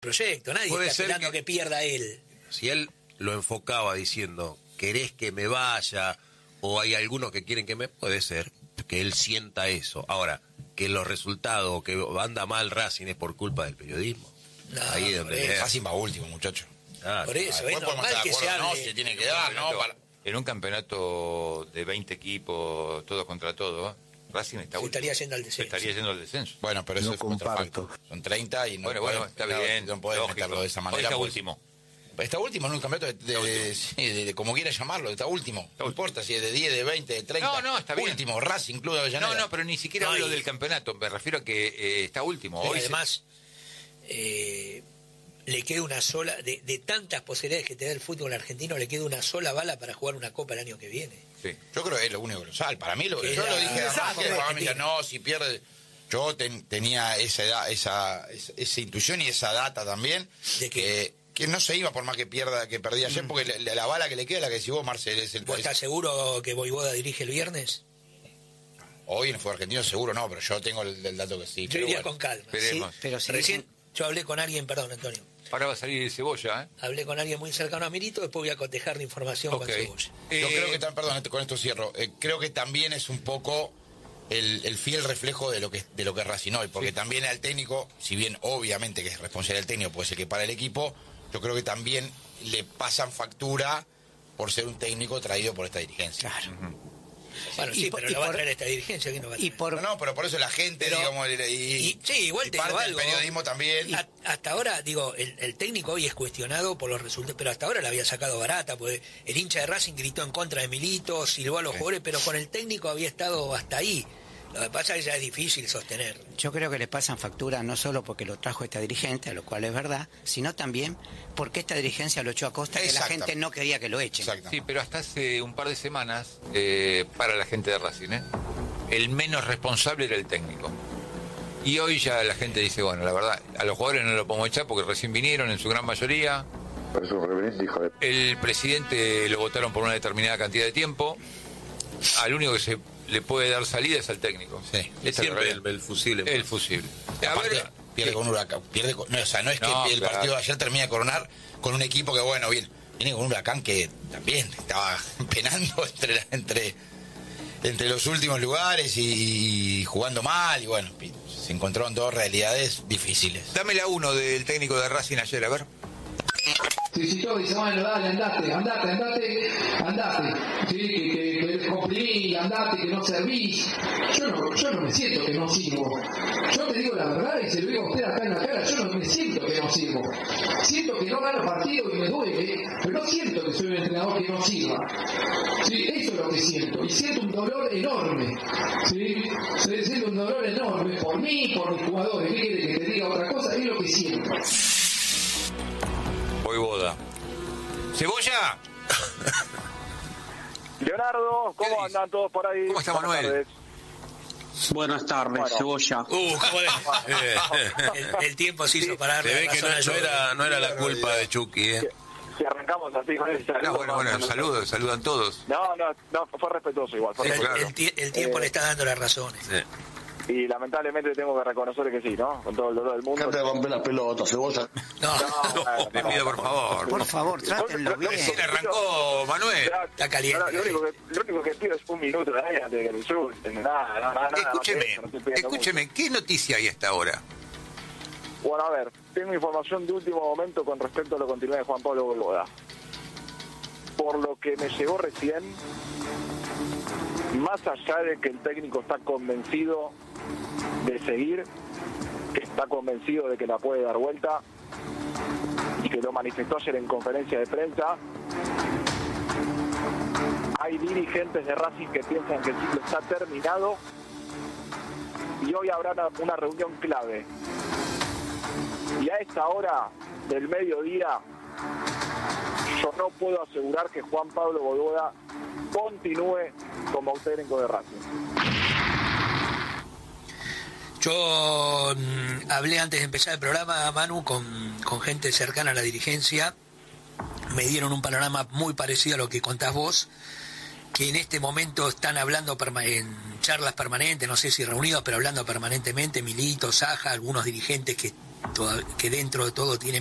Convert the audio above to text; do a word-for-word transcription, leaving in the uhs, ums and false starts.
proyecto, nadie Puede está ser esperando que, que pierda él. Si él lo enfocaba diciendo, ¿querés que me vaya? O hay algunos que quieren que me... Puede ser que él sienta eso. Ahora, que los resultados, que anda mal Racing es por culpa del periodismo. No, ahí es donde... Racing va último, muchacho. Claro. Por eso, es normal que se hable. No, se tiene que dar, ¿no? Para... En un campeonato de veinte equipos, todos contra todos, Racing está se estaría yendo al descenso. estaría yendo al descenso. Bueno, pero eso no es comparto. Son treinta y no bueno, puede, bueno, está no, bien. No puedes lógico. meterlo de esa manera. Hoy está pues, último. Está último en un campeonato de, de, de, sí, de, de como quiera llamarlo, está último. No importa si es de diez, de veinte, de treinta. No, no, está bien. Último, Racing, Club de Avellaneda. No, no, pero ni siquiera no, hablo y... del campeonato. Me refiero a que eh, está último. Hoy además, se... eh, le queda una sola, de, de tantas posibilidades que te da el fútbol argentino, le queda una sola bala para jugar una copa el año que viene. Sí. Yo creo que es lo único que lo sale. Para mí, lo, que yo la... lo dije además, que la me decía, no, si pierde... Yo ten, tenía esa, edad, esa, esa, esa intuición y esa data también, ¿de que, qué? que no se iba por más que pierda, que perdía ayer, mm. porque la, la bala que le queda, la que decís vos, Marcel, es el... ¿Vos estás seguro que Voivoda dirige el viernes? Hoy en el fútbol argentino seguro no, pero yo tengo el, el dato que sí. Yo iría bueno. con calma. Sí, pero si Recién dicen... yo hablé con alguien, perdón, Antonio. Ahora va a salir Cebolla, ¿eh? Hablé con alguien muy cercano a Milito, después voy a cotejar la información okay. con Cebolla. Eh... Yo creo que, tam, perdón, con esto cierro, eh, creo que también es un poco el, el fiel reflejo de lo que de lo que es Racing hoy, porque sí. también al técnico, si bien obviamente que es responsable del técnico, puede ser que para el equipo, yo creo que también le pasan factura por ser un técnico traído por esta dirigencia. Claro. Uh-huh. Bueno, sí, pero lo va a traer esta dirigencia, ¿quién no va a traer? Y por... No, no, pero por eso la gente, pero, digamos, y, y, sí, igual y te parte digo del algo, periodismo también. A, hasta ahora, digo, el, el técnico hoy es cuestionado por los resultados, pero hasta ahora la había sacado barata, porque el hincha de Racing gritó en contra de Milito, silbó a los sí. jugadores, pero con el técnico había estado hasta ahí. Lo que pasa es que ya es difícil sostener. Yo creo que le pasan factura no solo porque lo trajo esta dirigencia, lo cual es verdad, sino también porque esta dirigencia lo echó a costa que la gente no quería que lo echen. Sí, pero hasta hace un par de semanas, eh, para la gente de Racing, ¿eh? el menos responsable era el técnico. Y hoy ya la gente dice, bueno, la verdad, a los jugadores no lo podemos echar porque recién vinieron en su gran mayoría. Es un reverente hijo de... El presidente lo votaron por una determinada cantidad de tiempo. Al único que se le puede dar salida es al técnico. Sí, es siempre el, el fusible. El fusible. A Aparte, ver, pierde con Huracán. Pierde con, no, o sea, no es que no, el claro. partido de ayer termina de coronar con un equipo que, bueno, bien, viene con un Huracán que también estaba penando entre, entre, entre los últimos lugares y, y jugando mal. Y bueno, se encontraron dos realidades difíciles. Dame la uno del técnico de Racing ayer, a ver. Sí, sí, todo dice, bueno, dale, andate, andate, andate, andate, sí, que, que, que eres comprimí, andate, que no servís. Yo no, yo no me siento que no sirvo. Yo te digo la verdad y se lo digo a usted acá en la cara, yo no me siento que no sirvo. Siento que no gano partido y me duele, pero no siento que soy un entrenador que no sirva. Sí, eso es lo que siento. Y siento un dolor enorme. Sí, siento un dolor enorme por mí, por mis jugadores. ¿Qué quiere que te diga otra cosa? Es lo que siento. Voivoda. ¿Cebolla? Leonardo, ¿cómo andan todos por ahí? ¿Cómo está Manuel? Buenas tardes, bueno. Cebolla. Uh, el, el tiempo se hizo para darle Se ve que no, no, era, no era la culpa de Chucky, ¿eh? Si arrancamos así con el saludo. No, bueno, bueno, saludos, saludan todos. No, no, no, fue respetuoso igual. Fue el, respetuoso. el, el, el tiempo eh, le está dando las razones. Sí. Y lamentablemente tengo que reconocer que sí, ¿no? Con todo el dolor del mundo. ¿Qué te rompe las pelotas, Cebolla? No, no, no, te pido por favor. Por favor, trátenlo bien. Recién arrancó Manuel. Está caliente. No, lo, único que, lo único que pido es un minuto de ahí antes de que me suben. Nada, nada, nada. Escúcheme, no no escúcheme, mucho. ¿qué noticia hay hasta ahora? Bueno, a ver, tengo información de último momento con respecto a la continuidad de Juan Pablo Voivoda. Por lo que me llegó recién, más allá de que el técnico está convencido de seguir, que está convencido de que la puede dar vuelta y que lo manifestó ayer en conferencia de prensa, hay dirigentes de Racing que piensan que el ciclo está terminado y hoy habrá una, una reunión clave. Y a esta hora del mediodía yo no puedo asegurar que Juan Pablo Voivoda continúe como técnico de Racing. Yo mmm, hablé antes de empezar el programa, Manu, con, con gente cercana a la dirigencia. Me dieron un panorama muy parecido a lo que contás vos, que en este momento están hablando perma- en charlas permanentes, no sé si reunidos, pero hablando permanentemente, Milito, Saja, algunos dirigentes que toda- que dentro de todo tiene